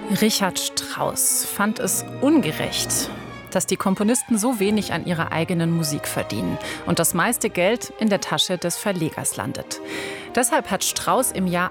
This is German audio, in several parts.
Richard Strauss fand es ungerecht, dass die Komponisten so wenig an ihrer eigenen Musik verdienen und das meiste Geld in der Tasche des Verlegers landet. Deshalb hat Strauss im Jahr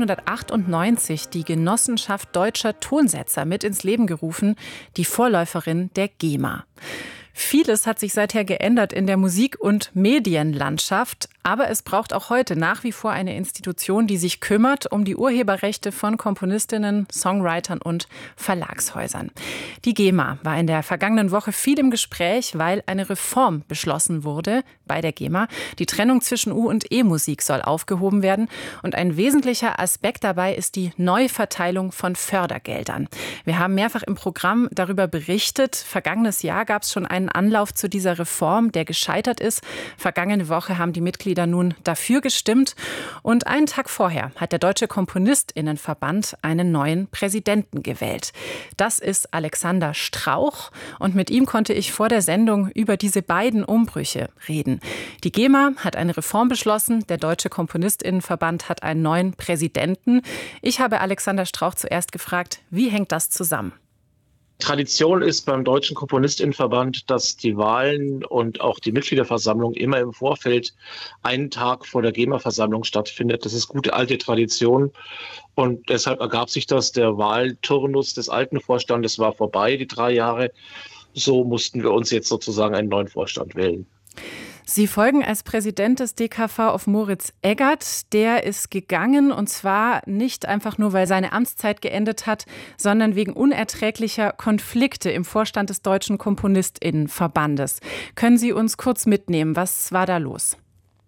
1898 die Genossenschaft Deutscher Tonsetzer mit ins Leben gerufen, die Vorläuferin der GEMA. Vieles hat sich seither geändert in der Musik- und Medienlandschaft, aber es braucht auch heute nach wie vor eine Institution, die sich kümmert um die Urheberrechte von Komponistinnen, Songwritern und Verlagshäusern. Die GEMA war in der vergangenen Woche viel im Gespräch, weil eine Reform beschlossen wurde bei der GEMA. Die Trennung zwischen U- und E-Musik soll aufgehoben werden und ein wesentlicher Aspekt dabei ist die Neuverteilung von Fördergeldern. Wir haben mehrfach im Programm darüber berichtet. Vergangenes Jahr gab es schon einen Anlauf zu dieser Reform, der gescheitert ist. Vergangene Woche haben die Mitglieder nun dafür gestimmt. Und einen Tag vorher hat der Deutsche KomponistInnenverband einen neuen Präsidenten gewählt. Das ist Alexander Strauch. Und mit ihm konnte ich vor der Sendung über diese beiden Umbrüche reden. Die GEMA hat eine Reform beschlossen. Der Deutsche KomponistInnenverband hat einen neuen Präsidenten. Ich habe Alexander Strauch zuerst gefragt, wie hängt das zusammen? Tradition ist beim Deutschen Komponistinnenverband, dass die Wahlen und auch die Mitgliederversammlung immer im Vorfeld einen Tag vor der GEMA-Versammlung stattfindet. Das ist gute alte Tradition und deshalb ergab sich das. Der Wahlturnus des alten Vorstandes war vorbei, die 3 Jahre. So mussten wir uns jetzt sozusagen einen neuen Vorstand wählen. Sie folgen als Präsident des DKV auf Moritz Eggert. Der ist gegangen und zwar nicht einfach nur, weil seine Amtszeit geendet hat, sondern wegen unerträglicher Konflikte im Vorstand des Deutschen KomponistInnenverbandes. Können Sie uns kurz mitnehmen? Was war da los?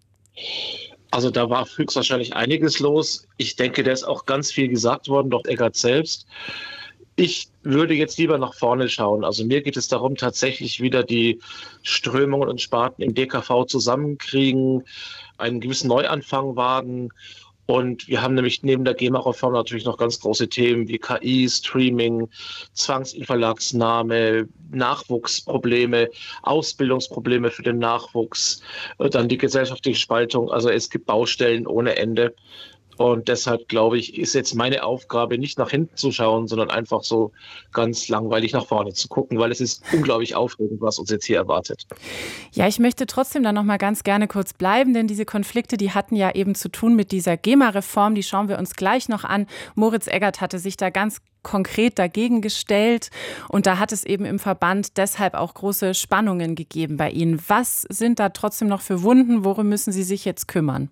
Also da war höchstwahrscheinlich einiges los. Ich denke, da ist auch ganz viel gesagt worden, doch Eggert selbst. Ich würde jetzt lieber nach vorne schauen. Also mir geht es darum, tatsächlich wieder die Strömungen und Sparten im DKV zusammenkriegen, einen gewissen Neuanfang wagen. Und wir haben nämlich neben der GEMA-Reform natürlich noch ganz große Themen wie KI, Streaming, Zwangsinverlagsnahme, Nachwuchsprobleme, Ausbildungsprobleme für den Nachwuchs, dann die gesellschaftliche Spaltung. Also es gibt Baustellen ohne Ende. Und deshalb, glaube ich, ist jetzt meine Aufgabe, nicht nach hinten zu schauen, sondern einfach so ganz langweilig nach vorne zu gucken, weil es ist unglaublich aufregend, was uns jetzt hier erwartet. Ja, ich möchte trotzdem da noch mal ganz gerne kurz bleiben, denn diese Konflikte, die hatten ja eben zu tun mit dieser GEMA-Reform, die schauen wir uns gleich noch an. Moritz Eggert hatte sich da ganz konkret dagegen gestellt und da hat es eben im Verband deshalb auch große Spannungen gegeben bei Ihnen. Was sind da trotzdem noch für Wunden? Worum müssen Sie sich jetzt kümmern?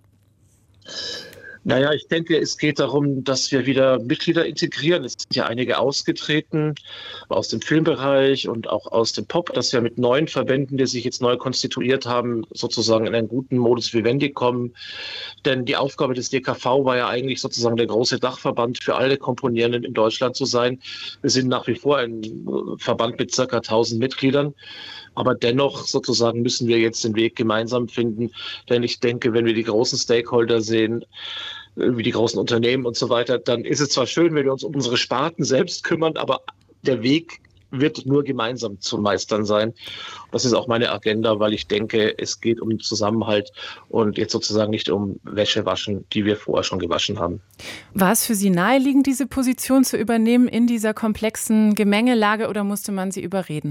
Naja, ich denke, es geht darum, dass wir wieder Mitglieder integrieren. Es sind ja einige ausgetreten aus dem Filmbereich und auch aus dem Pop, dass wir mit neuen Verbänden, die sich jetzt neu konstituiert haben, sozusagen in einen guten Modus vivendi kommen. Denn die Aufgabe des DKV war ja eigentlich sozusagen der große Dachverband für alle Komponierenden in Deutschland zu sein. Wir sind nach wie vor ein Verband mit ca. 1000 Mitgliedern. Aber dennoch sozusagen müssen wir jetzt den Weg gemeinsam finden. Denn ich denke, wenn wir die großen Stakeholder sehen, wie die großen Unternehmen und so weiter, dann ist es zwar schön, wenn wir uns um unsere Sparten selbst kümmern, aber der Weg wird nur gemeinsam zu meistern sein. Das ist auch meine Agenda, weil ich denke, es geht um Zusammenhalt und jetzt sozusagen nicht um Wäsche waschen, die wir vorher schon gewaschen haben. War es für Sie naheliegend, diese Position zu übernehmen in dieser komplexen Gemengelage oder musste man Sie überreden?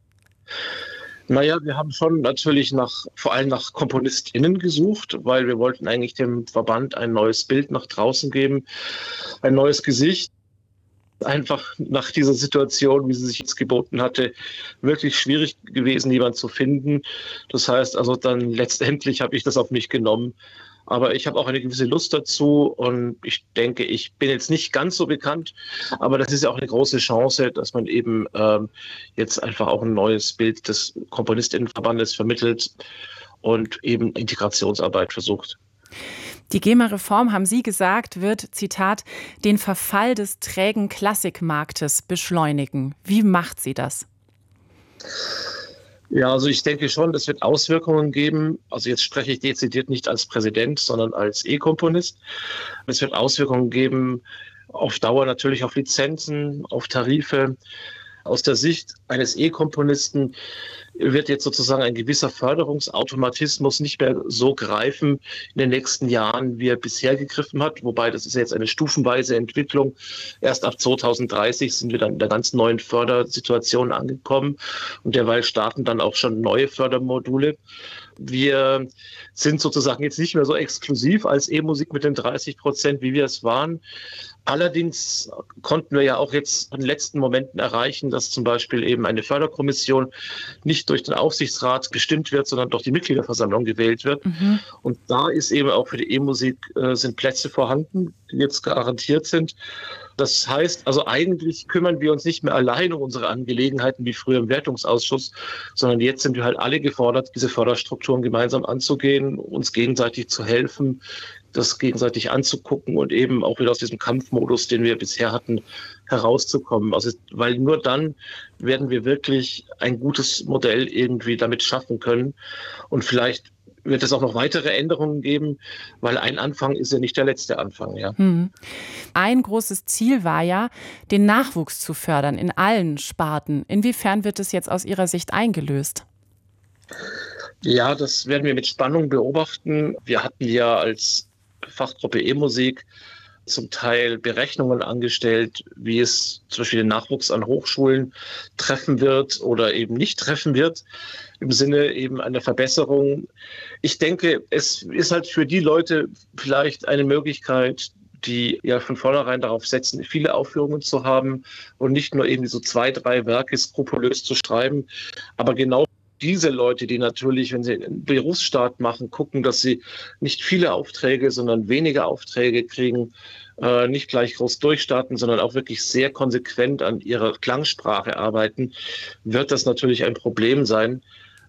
Naja, wir haben schon natürlich vor allem nach KomponistInnen gesucht, weil wir wollten eigentlich dem Verband ein neues Bild nach draußen geben, ein neues Gesicht. Einfach nach dieser Situation, wie sie sich jetzt geboten hatte, wirklich schwierig gewesen, jemanden zu finden. Das heißt also dann letztendlich habe ich das auf mich genommen. Aber ich habe auch eine gewisse Lust dazu und ich denke, ich bin jetzt nicht ganz so bekannt, aber das ist ja auch eine große Chance, dass man eben jetzt einfach auch ein neues Bild des KomponistInnenverbandes vermittelt und eben Integrationsarbeit versucht. Die GEMA-Reform, haben Sie gesagt, wird, Zitat, den Verfall des trägen Klassikmarktes beschleunigen. Wie macht sie das? Ja, also ich denke schon, es wird Auswirkungen geben. Also jetzt spreche ich dezidiert nicht als Präsident, sondern als E-Komponist. Es wird Auswirkungen geben auf Dauer natürlich auf Lizenzen, auf Tarife. Aus der Sicht eines E-Komponisten wird jetzt sozusagen ein gewisser Förderungsautomatismus nicht mehr so greifen in den nächsten Jahren, wie er bisher gegriffen hat. Wobei, das ist jetzt eine stufenweise Entwicklung. Erst ab 2030 sind wir dann in der ganz neuen Fördersituation angekommen. Und derweil starten dann auch schon neue Fördermodule. Wir sind sozusagen jetzt nicht mehr so exklusiv als E-Musik mit den 30%, wie wir es waren. Allerdings konnten wir ja auch jetzt in den letzten Momenten erreichen, dass zum Beispiel eben eine Förderkommission nicht durch den Aufsichtsrat bestimmt wird, sondern durch die Mitgliederversammlung gewählt wird. Mhm. Und da ist eben auch für die E-Musik sind Plätze vorhanden, die jetzt garantiert sind. Das heißt, also eigentlich kümmern wir uns nicht mehr allein um unsere Angelegenheiten wie früher im Wertungsausschuss, sondern jetzt sind wir halt alle gefordert, diese Förderstrukturen gemeinsam anzugehen, uns gegenseitig zu helfen, das gegenseitig anzugucken und eben auch wieder aus diesem Kampfmodus, den wir bisher hatten, herauszukommen. Also, weil nur dann werden wir wirklich ein gutes Modell irgendwie damit schaffen können. Und vielleicht wird es auch noch weitere Änderungen geben, weil ein Anfang ist ja nicht der letzte Anfang. Ja. Ein großes Ziel war ja, den Nachwuchs zu fördern in allen Sparten. Inwiefern wird es jetzt aus Ihrer Sicht eingelöst? Ja, das werden wir mit Spannung beobachten. Wir hatten ja als Fachgruppe E-Musik zum Teil Berechnungen angestellt, wie es zum Beispiel den Nachwuchs an Hochschulen treffen wird oder eben nicht treffen wird, im Sinne eben einer Verbesserung. Ich denke, es ist halt für die Leute vielleicht eine Möglichkeit, die ja von vornherein darauf setzen, viele Aufführungen zu haben und nicht nur irgendwie so 2, 3 Werke skrupulös zu schreiben, aber genau diese Leute, die natürlich, wenn sie einen Berufsstart machen, gucken, dass sie nicht viele Aufträge, sondern weniger Aufträge kriegen, nicht gleich groß durchstarten, sondern auch wirklich sehr konsequent an ihrer Klangsprache arbeiten, wird das natürlich ein Problem sein.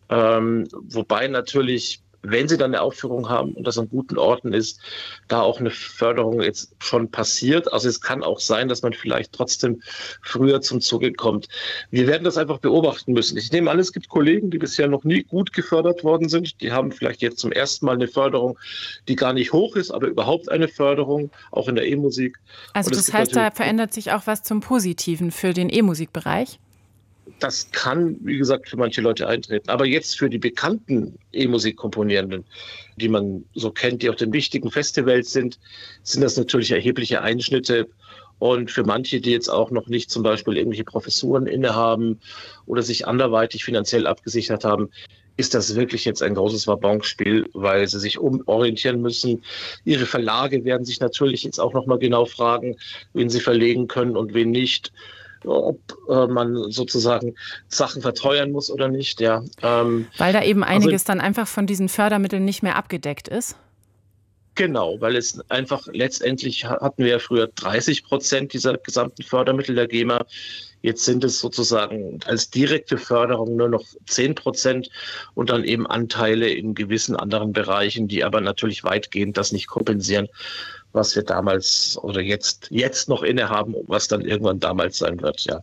Wobei natürlich, wenn sie dann eine Aufführung haben und das an guten Orten ist, da auch eine Förderung jetzt schon passiert. Also es kann auch sein, dass man vielleicht trotzdem früher zum Zuge kommt. Wir werden das einfach beobachten müssen. Ich nehme an, es gibt Kollegen, die bisher noch nie gut gefördert worden sind. Die haben vielleicht jetzt zum ersten Mal eine Förderung, die gar nicht hoch ist, aber überhaupt eine Förderung, auch in der E-Musik. Also das heißt, da verändert sich auch was zum Positiven für den E-Musikbereich? Das kann, wie gesagt, für manche Leute eintreten. Aber jetzt für die bekannten E-Musik-Komponierenden, die man so kennt, die auf den wichtigen Festivals sind das natürlich erhebliche Einschnitte. Und für manche, die jetzt auch noch nicht zum Beispiel irgendwelche Professuren innehaben oder sich anderweitig finanziell abgesichert haben, ist das wirklich jetzt ein großes Wabonspiel, weil sie sich umorientieren müssen. Ihre Verlage werden sich natürlich jetzt auch noch mal genau fragen, wen sie verlegen können und wen nicht. Ob man sozusagen Sachen verteuern muss oder nicht. Ja. Weil da eben einiges dann einfach von diesen Fördermitteln nicht mehr abgedeckt ist? Genau, weil es einfach letztendlich hatten wir ja früher 30% dieser gesamten Fördermittel der GEMA. Jetzt sind es sozusagen als direkte Förderung nur noch 10% und dann eben Anteile in gewissen anderen Bereichen, die aber natürlich weitgehend das nicht kompensieren, was wir damals oder jetzt noch innehaben, was dann irgendwann damals sein wird, ja.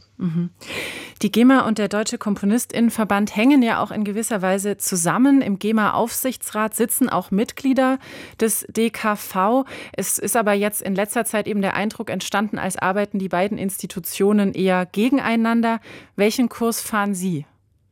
Die GEMA und der Deutsche Komponistinnenverband hängen ja auch in gewisser Weise zusammen. Im GEMA-Aufsichtsrat sitzen auch Mitglieder des DKV. Es ist aber jetzt in letzter Zeit eben der Eindruck entstanden, als arbeiten die beiden Institutionen eher gegeneinander. Welchen Kurs fahren Sie?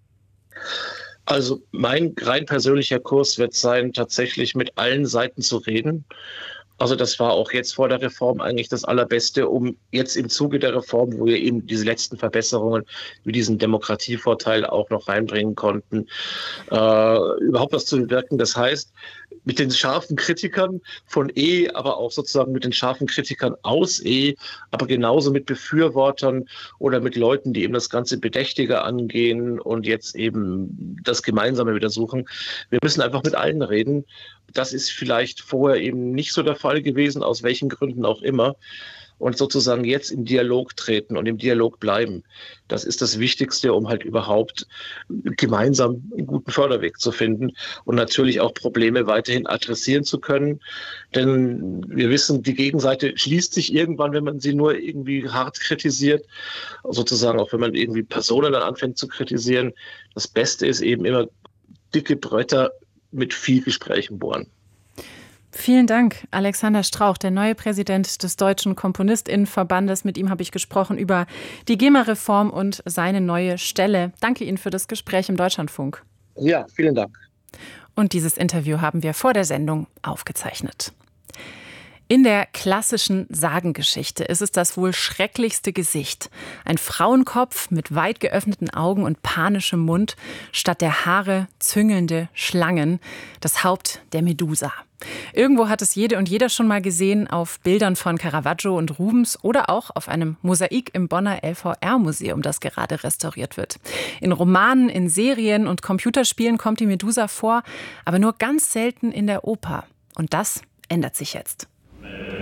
Also mein rein persönlicher Kurs wird sein, tatsächlich mit allen Seiten zu reden. Also das war auch jetzt vor der Reform eigentlich das Allerbeste, um jetzt im Zuge der Reform, wo wir eben diese letzten Verbesserungen wie diesen Demokratievorteil auch noch reinbringen konnten, überhaupt was zu bewirken. Das heißt, mit den scharfen Kritikern von E, aber auch sozusagen mit den scharfen Kritikern aus E, aber genauso mit Befürwortern oder mit Leuten, die eben das Ganze bedächtiger angehen und jetzt eben das Gemeinsame wieder suchen. Wir müssen einfach mit allen reden. Das ist vielleicht vorher eben nicht so der Fall gewesen, aus welchen Gründen auch immer. Und sozusagen jetzt im Dialog treten und im Dialog bleiben. Das ist das Wichtigste, um halt überhaupt gemeinsam einen guten Förderweg zu finden und natürlich auch Probleme weiterhin adressieren zu können. Denn wir wissen, die Gegenseite schließt sich irgendwann, wenn man sie nur irgendwie hart kritisiert. Sozusagen auch wenn man irgendwie Personen dann anfängt zu kritisieren. Das Beste ist eben immer dicke Bretter mit viel Gesprächen bohren. Vielen Dank, Alexander Strauch, der neue Präsident des Deutschen KomponistInnenverbandes. Mit ihm habe ich gesprochen über die GEMA-Reform und seine neue Stelle. Danke Ihnen für das Gespräch im Deutschlandfunk. Ja, vielen Dank. Und dieses Interview haben wir vor der Sendung aufgezeichnet. In der klassischen Sagengeschichte ist es das wohl schrecklichste Gesicht. Ein Frauenkopf mit weit geöffneten Augen und panischem Mund, statt der Haare züngelnde Schlangen, das Haupt der Medusa. Irgendwo hat es jede und jeder schon mal gesehen, auf Bildern von Caravaggio und Rubens oder auch auf einem Mosaik im Bonner LVR-Museum, das gerade restauriert wird. In Romanen, in Serien und Computerspielen kommt die Medusa vor, aber nur ganz selten in der Oper. Und das ändert sich jetzt.